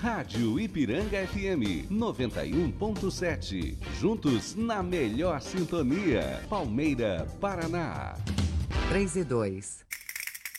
Rádio Ipiranga FM 91.7. Juntos na melhor sintonia. Palmeira, Paraná. 3 e 2.